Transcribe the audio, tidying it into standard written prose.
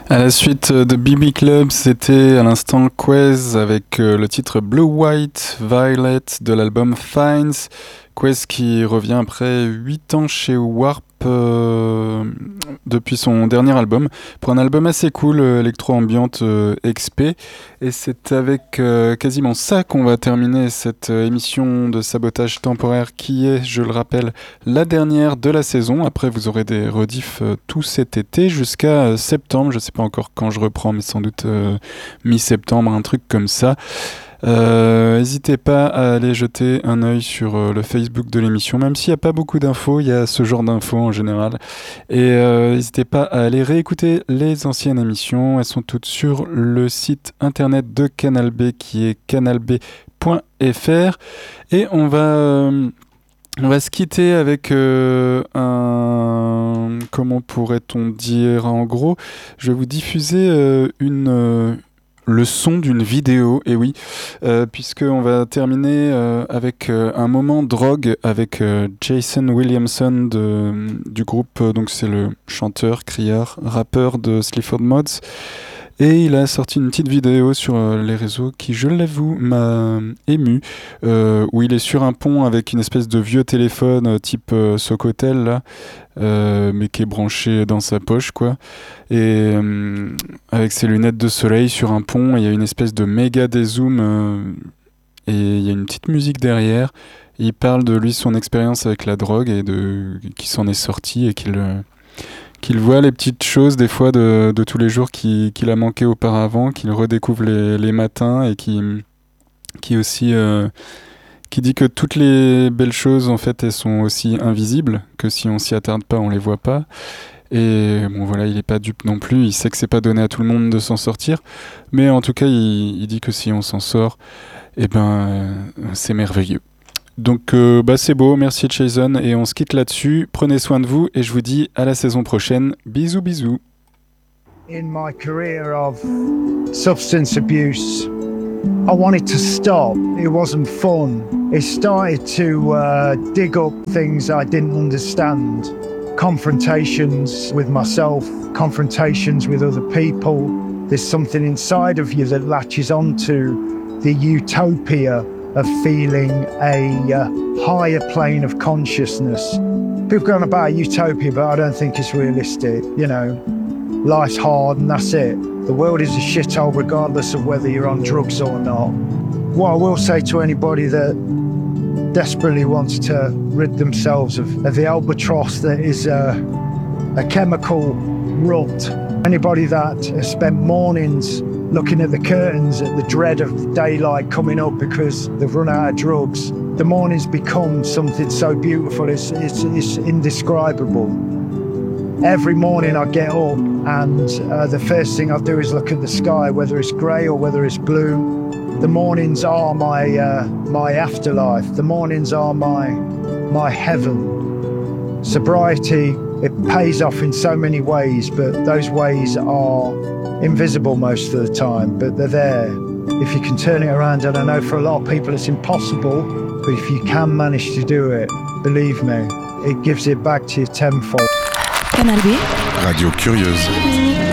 À la suite de BB Club, c'était à l'instant Quez avec le titre Blue White Violet de l'album Fines. Quez qui revient après 8 ans chez Warp depuis son dernier album, pour un album assez cool, électro-ambiante XP. Et c'est avec quasiment ça qu'on va terminer cette émission de sabotage temporaire qui est, je le rappelle, la dernière de la saison. Après, vous aurez des rediffs tout cet été jusqu'à septembre. Je ne sais pas encore quand je reprends, mais sans doute mi-septembre, un truc comme ça. N'hésitez pas à aller jeter un œil sur le Facebook de l'émission, même s'il n'y a pas beaucoup d'infos, il y a ce genre d'infos en général. Et n'hésitez pas à aller réécouter les anciennes émissions, elles sont toutes sur le site internet de Canal B qui est canalb.fr. Et on va se quitter avec comment pourrait-on dire en gros, je vais vous diffuser le son d'une vidéo, et oui, puisqu'on va terminer avec un moment drogue avec Jason Williamson du groupe, donc c'est le chanteur, crieur, rappeur de Sleaford Mods. Et il a sorti une petite vidéo sur les réseaux qui, je l'avoue, m'a ému, où il est sur un pont avec une espèce de vieux téléphone type Socotel, là, mais qui est branché dans sa poche, quoi. Et avec ses lunettes de soleil sur un pont, il y a une espèce de méga dézoom, et il y a une petite musique derrière. Et il parle de lui, son expérience avec la drogue, et qui s'en est sorti, et qu'il voit les petites choses des fois de tous les jours qu'il a manqué auparavant, qu'il redécouvre les matins, et qui aussi qui dit que toutes les belles choses en fait elles sont aussi invisibles, que si on s'y attarde pas on les voit pas. Et bon voilà, il est pas dupe non plus, il sait que c'est pas donné à tout le monde de s'en sortir, mais en tout cas il dit que si on s'en sort, eh ben c'est merveilleux. Donc c'est beau, merci Jason, et on se quitte là-dessus. Prenez soin de vous et je vous dis à la saison prochaine. Bisous bisous. In my career of substance abuse, I wanted to stop. It wasn't fun. It started to dig up things I didn't understand. Confrontations with myself, confrontations with other people. There's something inside of you that latches onto the utopia of feeling a higher plane of consciousness. People go on about utopia, but I don't think it's realistic. You know, life's hard and that's it. The world is a shithole regardless of whether you're on drugs or not. What I will say to anybody that desperately wants to rid themselves of the albatross that is a chemical rut. Anybody that has spent mornings looking at the curtains at the dread of daylight coming up because they've run out of drugs. The mornings become something so beautiful, it's indescribable. Every morning I get up and the first thing I do is look at the sky, whether it's grey or whether it's blue. The mornings are my afterlife. The mornings are my heaven. Sobriety, it pays off in so many ways, but those ways are invisible most of the time, but they're there. If you can turn it around, and I know for a lot of people it's impossible, but if you can manage to do it, believe me, it gives it back to you tenfold. Canal B. Radio Curieuse.